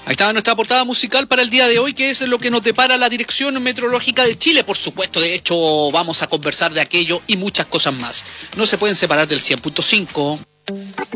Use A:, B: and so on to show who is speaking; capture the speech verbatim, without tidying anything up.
A: Ahí estaba nuestra portada musical para el día de hoy, que es lo que nos depara la Dirección Meteorológica de Chile. Por supuesto, de hecho, vamos a conversar de aquello y muchas cosas más. No se pueden separar del cien punto cinco.